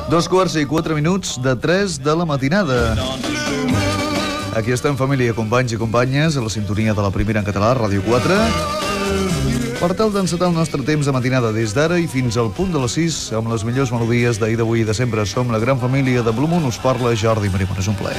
2:04 de 3 de la matinada. Aquí estem, família, companys i companyes, a la sintonia de la primera en català, Ràdio 4, per tal d'encetar el nostre temps de matinada des d'ara i fins al punt de les 6, amb les millors melodies d'ahir, d'avui i de sempre. Som la gran família de Blue Moon, us parla Jordi Marimon, és un plaer.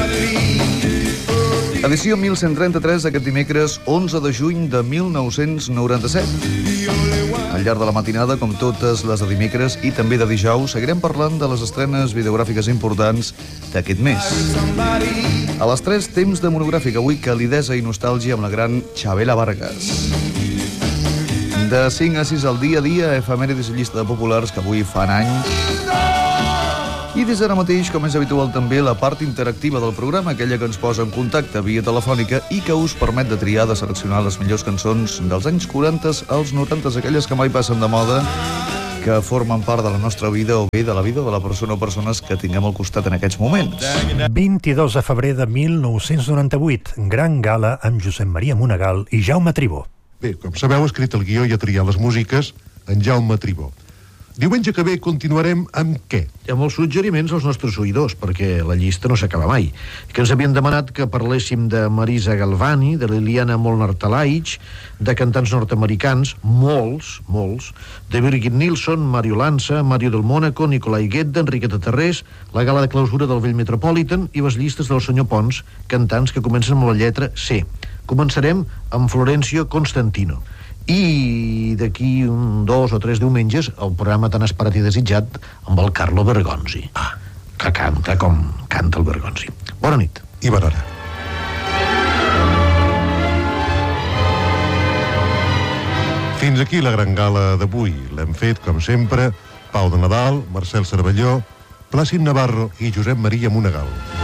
Edició 1133 aquest dimecres 11 de juny de 1997. Al llarg de la matinada, com totes les de dimecres i també de dijous, seguirem parlant de les estrenes videogràfiques importants d'aquest mes. A les 3, temps de monogràfic, avui calidesa i nostàlgia amb la gran Chabela Vargas. De 5 a 6 al dia a dia, efemèrides i llista de populars que avui fan anys. I des d'ara mateix, com és habitual també, la part interactiva del programa, aquella que ens posa en contacte via telefònica i que us permet de triar, de seleccionar les millors cançons dels anys 40 als 90, aquelles que mai passen de moda, que formen part de la nostra vida o bé de la vida de la persona o persones que tinguem al costat en aquests moments. 22 de febrer de 1998, gran gala amb Josep Maria Monegal i Jaume Tribó. Bé, com sabeu, ha escrit el guió i ha triat les músiques en Jaume Tribó. Diumenge que ve continuarem amb què? Hi ha molts suggeriments als nostres oïdors, perquè la llista no s'acaba mai. Que ens havien demanat que parléssim de Marisa Galvani, de Liliana Molnar-Talaich, de cantants nord-americans, molts, de Birgit Nilsson, Mario Lanza, Mario del Mónaco, Nicolai Guedda, Enriqueta Tarrés, la gala de clausura del Vell Metropolitan i les llistes del senyor Pons, cantants que comencen amb la lletra C. Començarem amb Florencio Constantino. I d'aquí 2 o 3 diumenges el programa tan esperat i desitjat amb el Carlo Bergonzi, que canta com canta el Bergonzi. Bona nit. I bona hora. Fins aquí la gran gala d'avui. L'hem fet, com sempre, Pau de Nadal, Marcel Cervelló, Plàcid Navarro i Josep Maria Monegal.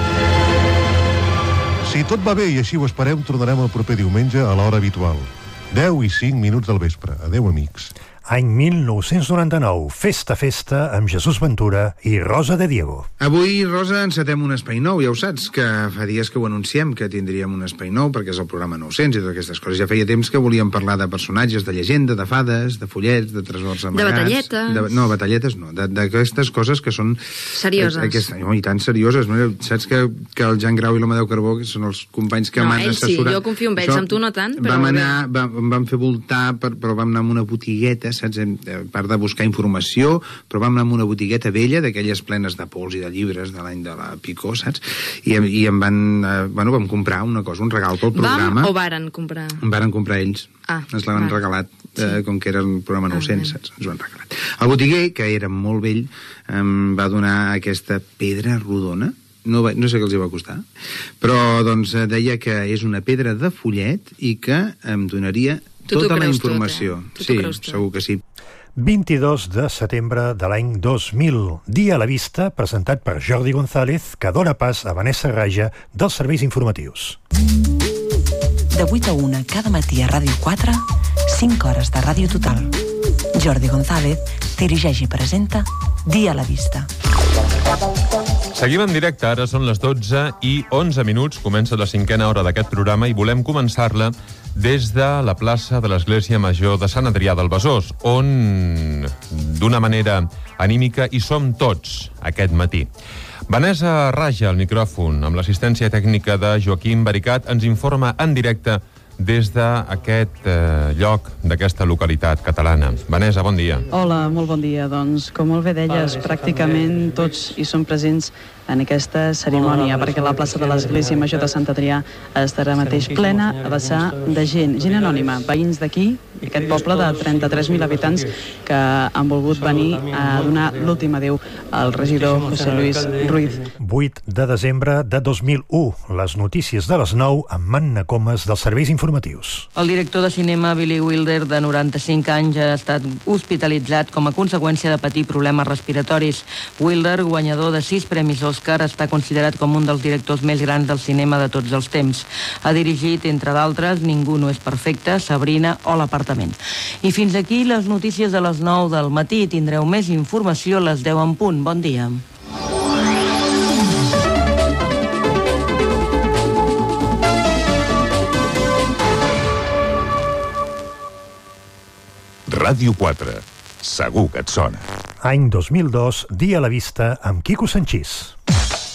Si tot va bé i així ho esperem, tornarem el proper diumenge a l'hora habitual. 10 i 5 minuts del vespre. Adéu, amics. Any 1999, Festa amb Jesús Ventura i Rosa de Diego. Avui, Rosa, encetem un espai nou, ja ho saps, que fa dies que ho anunciem, que tindríem un espai nou, perquè és el programa 900 i totes aquestes coses. Ja feia temps que volíem parlar de personatges, de llegenda, de fades, de follets, de tresors amagats... De batalletes. No, batalletes no, d'aquestes coses que són... Serioses. I tant serioses. Saps que el Jan Grau i l'Amadeu Carbó, que són els companys que m'han assessorat... Sí, jo confio en ells, amb tu no tant, però... Em vam fer voltar, però vam anar a una botigueta, saps? A part de buscar informació, però vam anar a una botigueta vella, d'aquelles plenes de pols i de llibres de l'any de la Picó, saps? I em van... vam comprar una cosa, un regal pel programa. Vam o varen comprar? Em varen comprar ells. Ens l'han regalat, com que era el programa 900, saps? Ens ho han regalat. El botiguer, que era molt vell, em va donar aquesta pedra rodona. No sé què els hi va costar, però doncs deia que és una pedra de follet i que em donaria tota la informació. Sí, segur que sí. 22 de setembre de l'any 2000, Dia a la Vista, presentat per Jordi González, que dona pas a Vanessa Raja dels serveis informatius. De 8 a 1 cada matí a Ràdio 4, 5 hores de ràdio total. Jordi González dirigeix i presenta Dia a la Vista. Seguim en directe, ara són les 12 i 11 minuts, comença la 5a hora d'aquest programa i volem començar-la des de la plaça de l'Església Major de Sant Adrià del Besòs, on, d'una manera anímica, hi som tots aquest matí. Vanessa Raja, al micròfon, amb l'assistència tècnica de Joaquim Baricat, ens informa en directe des d'aquest lloc, d'aquesta localitat catalana. Vanessa, bon dia. Hola, molt bon dia. Doncs, com molt bé deies, pràcticament tots hi són presents en aquesta cerimònia, perquè la plaça de l'Església Major de Sant Adrià estarà mateix plena a vessar de gent anònima, veïns d'aquí, aquest poble de 33.000 habitants que han volgut venir a donar l'últim adéu al regidor José Luis Ruiz. 8 de desembre de 2001, les notícies de les 9 amb Manna Comas dels serveis informatius. El director de cinema Billy Wilder, de 95 anys, ha estat hospitalitzat com a conseqüència de patir problemes respiratoris. Wilder, guanyador de 6 premis Òscar, està considerat com un dels directors més grans del cinema de tots els temps. Ha dirigit, entre d'altres, Ningú no és perfecte, Sabrina o L'Apartament. I fins aquí les notícies de les 9 del matí. Tindreu més informació a les 10 en punt. Bon dia. Ràdio 4. Segur que et sona. Any 2002, dia a la vista amb Quico Sanchís.